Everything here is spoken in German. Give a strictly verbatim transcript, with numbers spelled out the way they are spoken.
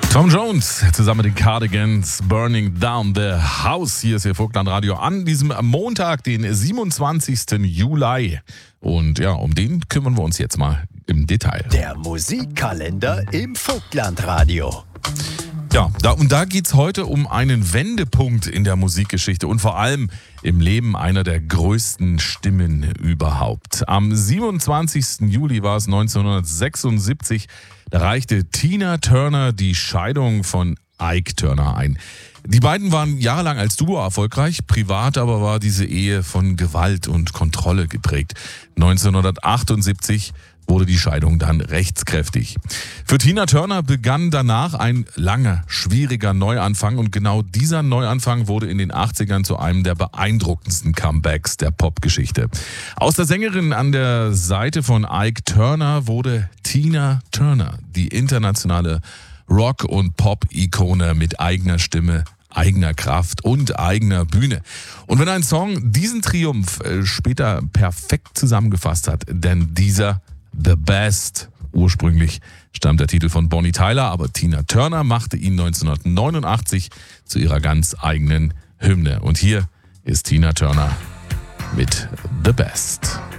Tom Jones zusammen mit den Cardigans, Burning Down the House. Hier ist Ihr Vogtland-Radio an diesem Montag, den siebenundzwanzigsten Juli. Und ja, um den kümmern wir uns jetzt mal im Detail. Der Musikkalender im Vogtland-Radio. Ja, da, und da geht's heute um einen Wendepunkt in der Musikgeschichte und vor allem im Leben einer der größten Stimmen überhaupt. Am siebenundzwanzigsten Juli war es neunzehnhundertsechsundsiebzig, da reichte Tina Turner die Scheidung von Ike Turner ein. Die beiden waren jahrelang als Duo erfolgreich, privat aber war diese Ehe von Gewalt und Kontrolle geprägt. neunzehnhundertachtundsiebzig wurde die Scheidung dann rechtskräftig. Für Tina Turner begann danach ein langer, schwieriger Neuanfang und genau dieser Neuanfang wurde in den achtzigern zu einem der beeindruckendsten Comebacks der Popgeschichte. Aus der Sängerin an der Seite von Ike Turner wurde Tina Turner, die internationale Rock- und Pop-Ikone mit eigener Stimme, eigener Kraft und eigener Bühne. Und wenn ein Song diesen Triumph später perfekt zusammengefasst hat, denn dieser The Best. Ursprünglich stammt der Titel von Bonnie Tyler, aber Tina Turner machte ihn neunzehnhundertneunundachtzig zu ihrer ganz eigenen Hymne. Und hier ist Tina Turner mit The Best.